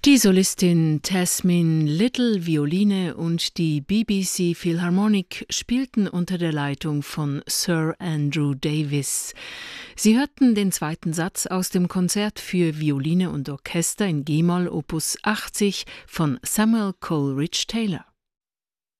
Die Solistin Tasmin Little Violine und die BBC Philharmonic spielten unter der Leitung von Sir Andrew Davis. Sie hörten den zweiten Satz aus dem Konzert für Violine und Orchester in G-Moll Opus 80 von Samuel Coleridge Taylor.